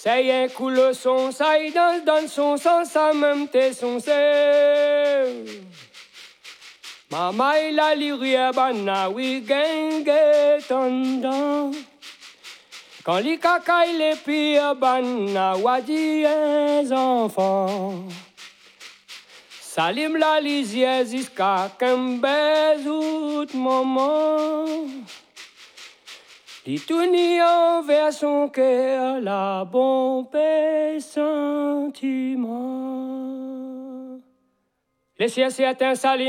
Ça y est, coule son, ça y danse, donne son sang, ça même t'es son c'est. Mama il a l'irie bana, oui, genge tondon. Quand les caca il est pire, bana, wadi les enfants. Salim la lisière jusqu'à qu'un baisout maman. Il tourne envers son cœur la bombe sentiment. Les cieux s'éteignent, Salim.